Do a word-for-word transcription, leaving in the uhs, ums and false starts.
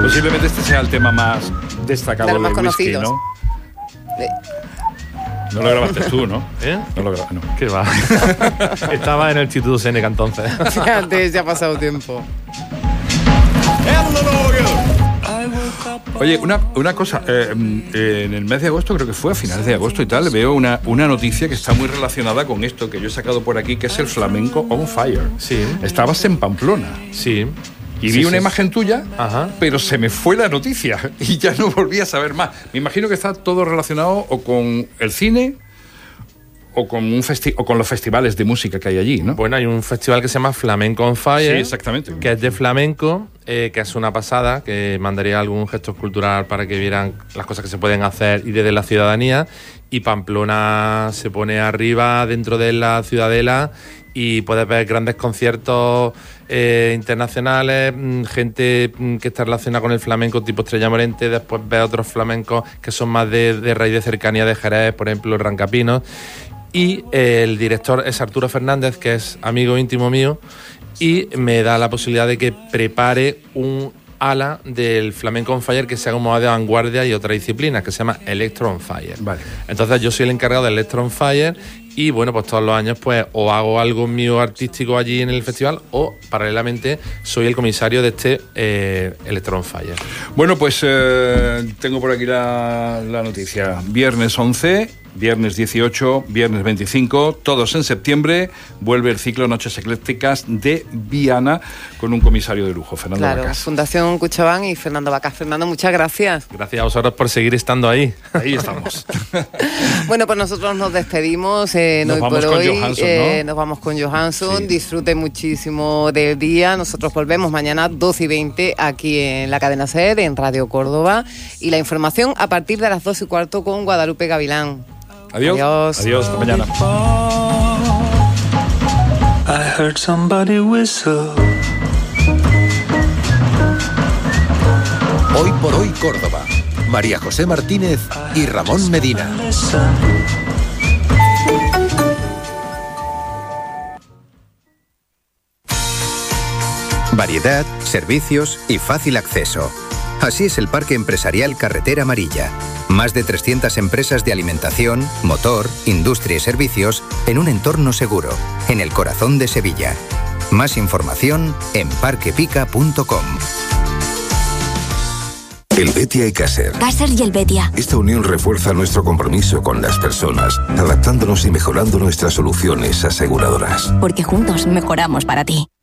Posiblemente este sea el tema más destacado de los más de whisky, conocidos. ¿no? De... No lo grabaste tú, ¿no? ¿Eh? No lo grabaste, no. ¿Qué va? Estaba en el Instituto Seneca entonces. Fíjate, ya ha pasado tiempo. Oye, una, una cosa, eh, eh, en el mes de agosto, creo que fue a finales de agosto y tal, veo una, una noticia que está muy relacionada con esto que yo he sacado por aquí, que es el flamenco on fire. Sí. Estabas en Pamplona. Sí. Y sí, vi una sí. imagen tuya, Ajá. pero se me fue la noticia y ya no volví a saber más. Me imagino que está todo relacionado o con el cine o con un festi- o con los festivales de música que hay allí, ¿no? Bueno, hay un festival que se llama Flamenco on Fire. Sí, exactamente. Que es de flamenco, eh, que es una pasada, que mandaría algún gesto cultural para que vieran las cosas que se pueden hacer y desde la ciudadanía. Y Pamplona se pone arriba dentro de la ciudadela y puedes ver grandes conciertos eh, internacionales, mmm, gente mmm, que está relacionada con el flamenco tipo Estrella Morente, después ves otros flamencos que son más de, de raíz de cercanía de Jerez, por ejemplo, Rancapinos. Y eh, el director es Arturo Fernández, que es amigo íntimo mío, y me da la posibilidad de que prepare un ala del Flamenco on Fire que sea como de vanguardia y otra disciplina, que se llama Electro on Fire. Vale. Entonces yo soy el encargado de Electro on Fire y bueno, pues todos los años pues o hago algo mío artístico allí en el festival o paralelamente soy el comisario de este eh, Electro on Fire. Bueno, pues eh, tengo por aquí la, la noticia. Viernes once, viernes dieciocho, viernes veinticinco, todos en septiembre, vuelve el ciclo Noches Eclécticas de Viana con un comisario de lujo, Fernando Claro, Vacas. Fundación Cuchabán y Fernando Vacas. Fernando, muchas gracias. Gracias a vosotros por seguir estando ahí. Ahí estamos. Bueno, pues nosotros nos despedimos. Eh, Nos hoy vamos por con hoy, Johansson, eh, ¿no? Nos vamos con Johansson. Sí. Disfrute muchísimo del día. Nosotros volvemos mañana doce y veinte aquí en la cadena SER, en Radio Córdoba. Y la información a partir de las dos y cuarto con Guadalupe Gavilán. Adiós. Adiós. Adiós, hasta mañana. I heard somebody whistle. Hoy por hoy Córdoba. María José Martínez y Ramón Medina. Variedad, servicios y fácil acceso. Así es el Parque Empresarial Carretera Amarilla. Más de trescientas empresas de alimentación, motor, industria y servicios en un entorno seguro, en el corazón de Sevilla. Más información en parquepica punto com. El Betia y Caser. Caser y el Betia. Esta unión refuerza nuestro compromiso con las personas, adaptándonos y mejorando nuestras soluciones aseguradoras. Porque juntos mejoramos para ti.